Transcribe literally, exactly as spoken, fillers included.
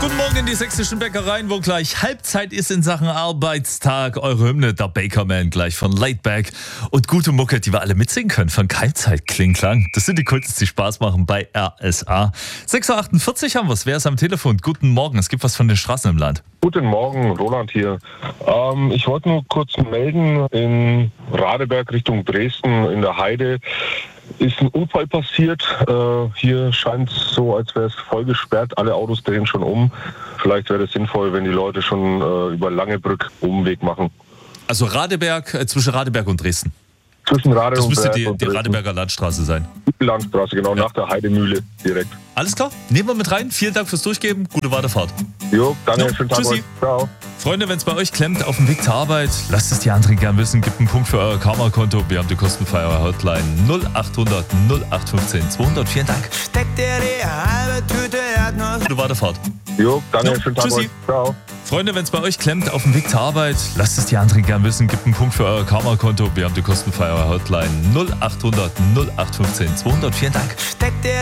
Guten Morgen in die sächsischen Bäckereien, wo gleich Halbzeit ist in Sachen Arbeitstag. Eure Hymne, der Bakerman, gleich von Laidback. Und gute Mucke, die wir alle mitsingen können, von Keimzeit, Kling-Klang. Das sind die Kunst, die Spaß machen bei R S A. sechs Uhr achtundvierzig haben wir es. Wer ist am Telefon? Guten Morgen, es gibt was von den Straßen im Land. Guten Morgen, Roland hier. Ähm, ich wollte nur kurz melden, in Radeberg Richtung Dresden in der Heide ist ein Unfall passiert. Äh, hier scheint es so, als wäre es voll gesperrt. Alle Autos drehen schon um. Vielleicht wäre es sinnvoll, wenn die Leute schon äh, über Langebrück Umweg machen. Also Radeberg, äh, zwischen Radeberg und Dresden. Zwischen Radeberg Das und müsste Dresden. die, die Radeberger Landstraße sein. Die Landstraße, genau, Ja. nach der Heidemühle direkt. Alles klar, nehmen wir mit rein. Vielen Dank fürs Durchgeben. Gute Wartefahrt. Jo, danke, Jo, schönen Tag tschüssi. euch. Ciao. Freunde, wenn es bei euch klemmt auf dem Weg zur Arbeit, lasst es die anderen gern wissen. Gebt einen Punkt für euer Karma-Konto. Wir haben die kostenfreie Hotline null achthundert null acht fünfzehn zweihundert. Vielen Dank. Steckt dir die halbe Tüte Erdnuss. Gute Wartefahrt. Jo, danke, Jo, schönen Tag tschüssi. euch. Ciao. Freunde, wenn es bei euch klemmt auf dem Weg zur Arbeit, lasst es die anderen gern wissen. Gebt einen Punkt für euer Karma-Konto. Wir haben die kostenfreie Hotline null achthundert null acht fünfzehn zweihundert. Vielen Dank. Steckt dir